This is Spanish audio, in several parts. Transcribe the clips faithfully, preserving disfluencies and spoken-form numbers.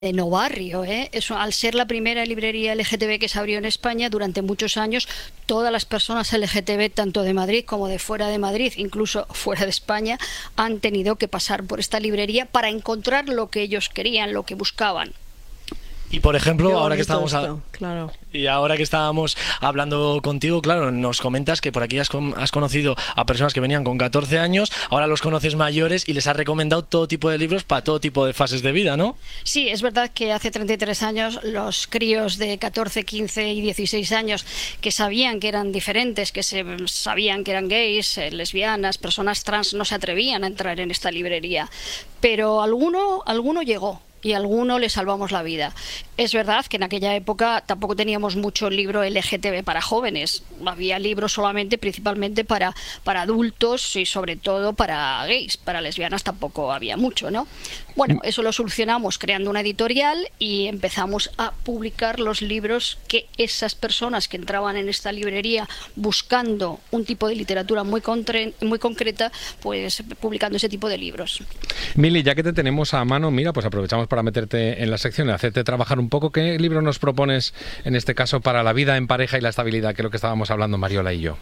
de no barrio, ¿eh? Eso, al ser la primera librería L G T B que se abrió en España, durante muchos años todas las personas L G T B, tanto de Madrid como de fuera de Madrid, incluso fuera de España, han tenido que pasar por esta librería para encontrar lo que ellos querían, lo que buscaban. Y por ejemplo, Qué ahora que bonito estábamos a- esto, claro. y ahora que estábamos hablando contigo, claro, nos comentas que por aquí has, con- has conocido a personas que venían con catorce años, ahora los conoces mayores y les has recomendado todo tipo de libros para todo tipo de fases de vida, ¿no? Sí, es verdad que hace treinta y tres años los críos de catorce, quince y dieciséis años que sabían que eran diferentes, que se sabían que eran gays, eh, lesbianas, personas trans, no se atrevían a entrar en esta librería. Pero alguno, alguno llegó. Y a alguno le salvamos la vida. Es verdad que en aquella época tampoco teníamos mucho libro L G T B para jóvenes. Había libros solamente, principalmente para, para adultos y sobre todo para gays. Para lesbianas tampoco había mucho, ¿no? Bueno, eso lo solucionamos creando una editorial y empezamos a publicar los libros que esas personas que entraban en esta librería buscando un tipo de literatura muy, contre- muy concreta, pues publicando ese tipo de libros. Mili, ya que te tenemos a mano, mira, pues aprovechamos para meterte en la sección y hacerte trabajar un poco. ¿Qué libro nos propones, en este caso, para la vida en pareja y la estabilidad, que es lo que estábamos hablando Mariola y yo?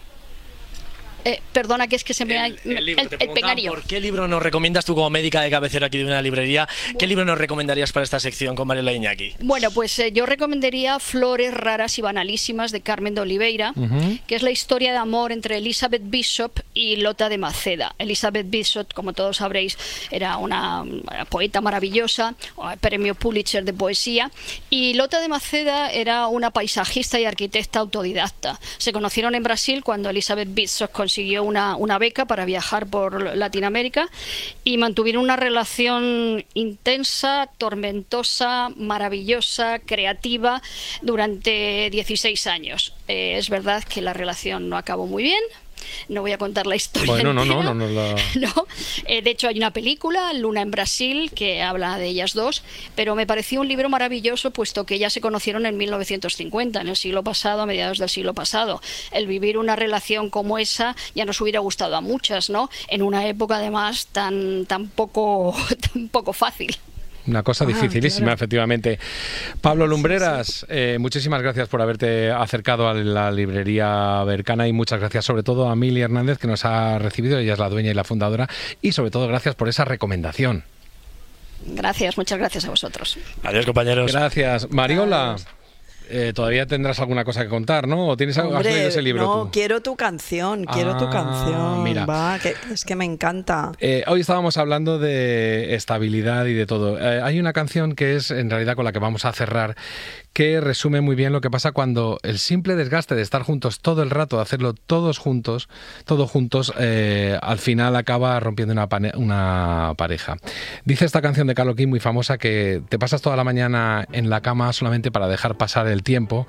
Eh, perdona, que es que se me ha... El, el libro, el- te el preguntaban pegario. ¿por qué libro nos recomiendas tú como médica de cabecera aquí de una librería? ¿Qué libro nos recomendarías para esta sección con Mariola Iñaki? Bueno, pues eh, yo recomendaría Flores raras y banalísimas de Carmen de Oliveira, Ujú. que es la historia de amor entre Elizabeth Bishop y Lota de Maceda. Elizabeth Bishop, como todos sabréis, era una eh, poeta maravillosa, eh, premio Pulitzer de poesía, y Lota de Maceda era una paisajista y arquitecta autodidacta. Se conocieron en Brasil cuando Elizabeth Bishop consiguió una, una beca para viajar por Latinoamérica y mantuvieron una relación intensa, tormentosa, maravillosa, creativa durante dieciséis años. Eh, es verdad que la relación no acabó muy bien. No voy a contar la historia Bueno, no, no, entera. no, no la- No. Eh, de hecho, hay una película, Luna en Brasil, que habla de ellas dos, pero me pareció un libro maravilloso, puesto que ellas se conocieron en mil novecientos cincuenta, en el siglo pasado, a mediados del siglo pasado. El vivir una relación como esa ya nos hubiera gustado a muchas, ¿no? En una época, además, tan, tan, poco, tan poco fácil. Una cosa Ah, dificilísima, claro. efectivamente. Pablo Lumbreras, eh, muchísimas gracias por haberte acercado a la librería Bercana y muchas gracias sobre todo a Mili Hernández, que nos ha recibido, ella es la dueña y la fundadora, y sobre todo gracias por esa recomendación. Gracias, muchas gracias a vosotros. Adiós, compañeros. Gracias. Mariola, Adiós. eh, todavía tendrás alguna cosa que contar, ¿no? ¿O tienes, algo- has Hombre, leído ese libro no, tú? quiero tu canción, quiero tu Ah, canción. mira. Va, que, es que me encanta. Eh, hoy estábamos hablando de estabilidad y de todo. Eh, hay una canción que es en realidad con la que vamos a cerrar, que resume muy bien lo que pasa cuando el simple desgaste de estar juntos todo el rato, de hacerlo todos juntos, todos juntos, eh, al final acaba rompiendo una, pane- una pareja. Dice esta canción de Carlo King, muy famosa, que te pasas toda la mañana en la cama solamente para dejar pasar el tiempo.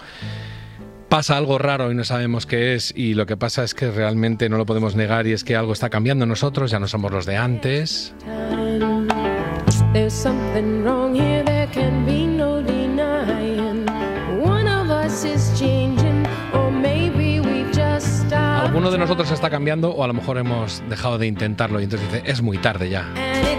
Pasa algo raro y no sabemos qué es, y lo que pasa es que realmente no lo podemos negar, y es que algo está cambiando en nosotros, ya no somos los de antes. There's something wrong here, there can be no denying. One of us is changing, or maybe we just stopped. Alguno de nosotros está cambiando, o a lo mejor hemos dejado de intentarlo y entonces dice, es muy tarde ya. And it